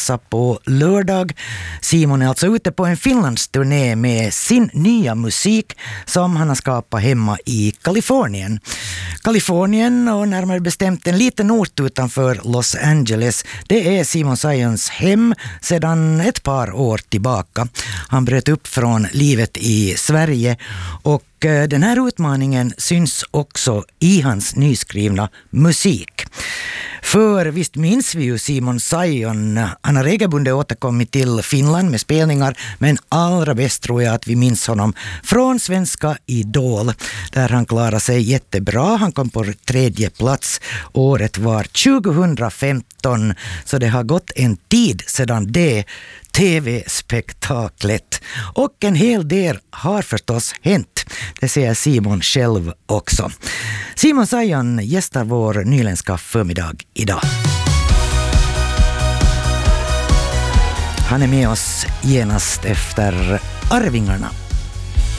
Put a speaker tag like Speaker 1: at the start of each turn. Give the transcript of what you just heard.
Speaker 1: Vasa på lördag. Simon är alltså ute på en Finlandsturné med sin nya musik som han har skapat hemma i Kalifornien. Kalifornien, och närmare bestämt en liten ort utanför Los Angeles, det är Simon Saiyons hem sedan ett par år tillbaka. Han bröt upp från livet i Sverige, och den här utmaningen syns också i hans nyskrivna musik. För visst minns vi ju Simon Saiyon. Han har regelbundet återkommit till Finland med spelningar, men allra bäst tror jag att vi minns honom från Svenska Idol, där han klarade sig jättebra. Han kom på 3:e plats. Året var 2015, så det har gått en tid sedan det TV-spektaklet. Och en hel del har förstås hänt. Det säger Simon själv också. Simon Saiyon gästar vår nyländska förmiddag idag. Han är med oss genast efter Arvingarna.